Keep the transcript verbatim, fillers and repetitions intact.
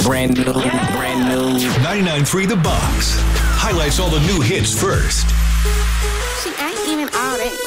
Brand new, brand new. ninety-nine point three The Box highlights all the new hits first. She ain't even all that